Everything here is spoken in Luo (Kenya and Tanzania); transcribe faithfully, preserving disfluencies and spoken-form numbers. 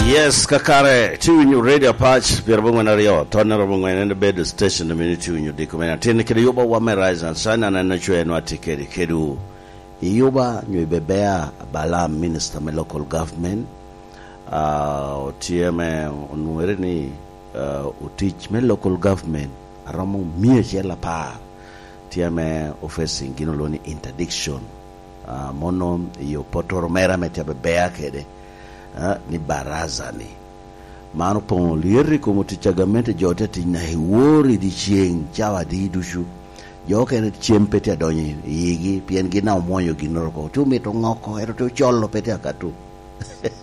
Yes, kakare tiunyu radio patch pierbungu na rio tona rabungu ene bed station na mini tiunyu dikumena tini kidi yuba wame rise sana na nachwe eno atikedi kedu yuba nyu bebea balam minister me local government uh tieme onwere ni uh utich me local government aramu mie chela pa tieme offensing ginoloni interdiction uh mono yo potoro mera metia bebea kede Uh, ni baraza ni mano pon lieri como tichagamente jote tina hiwori di chieng chawa di dushu joke ne chiempete adonyi yigi pien gina omoyo ginoro ko tu meto ngoko ero to cholo pete akatu